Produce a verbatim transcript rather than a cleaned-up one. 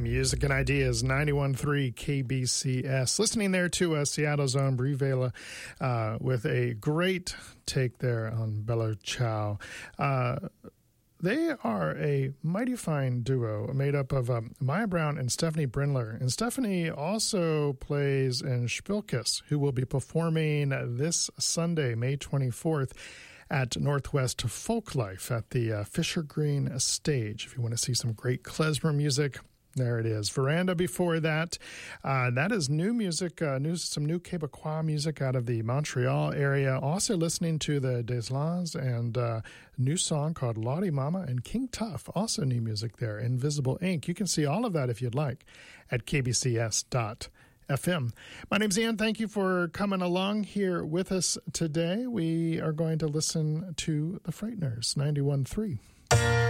Music and Ideas, ninety-one point three K B C S. Listening there to uh, Seattle's own Brie Vela uh, with a great take there on Bella Ciao. Uh, They are a mighty fine duo made up of um, Maya Brown and Stephanie Brindler. And Stephanie also plays in Spilkes, who will be performing this Sunday, May twenty-fourth, at Northwest Folklife at the uh, Fisher Green stage. If you want to see some great klezmer music, there it is. Veranda before that. Uh, that is new music, uh, new, some new Quebecois music out of the Montreal area. Also listening to the Deslans and uh, new song called Lottie Mama and King Tuff. Also new music there. Invisible Ink. You can see all of that if you'd like at k b c s dot f m. My name's Ian. Thank you for coming along here with us today. We are going to listen to the Frighteners, ninety-one point three.